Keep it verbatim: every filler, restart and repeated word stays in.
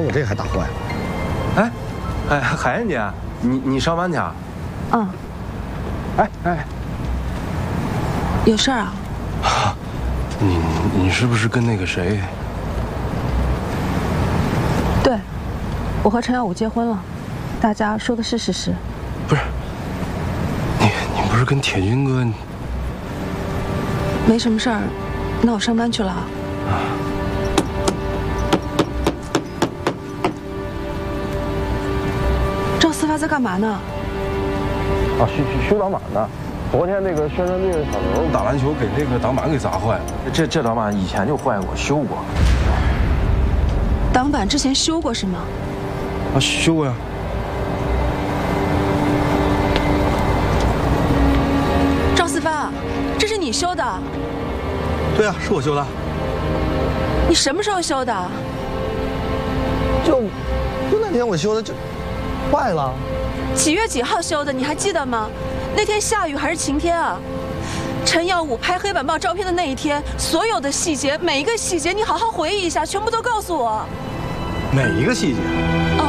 我这个还打坏了。 哎，哎，海燕姐，你你上班去啊？ 嗯。 哎哎， 有事儿啊？ 你你是不是跟那个谁？ 对，我和陈耀武结婚了，大家说的是事实。 不是，你你不是跟铁军哥？ 没什么事儿，那我上班去了啊。赵思发在干嘛呢？ 啊，修修挡板呢。昨天那个宣传队的小刘打篮球给那个挡板给砸坏了。 这这挡板以前就坏过，修过。 挡板之前修过是吗？ 啊，修过呀。 赵思发，这是你修的？ 对啊，是我修的。 你什么时候修的？ 就就那天我修的，就坏了。 几月几号修的？你还记得吗？那天下雨还是晴天啊？陈耀武拍黑板报照片的那一天，所有的细节，每一个细节，你好好回忆一下，全部都告诉我。 哪一个细节？ 哦，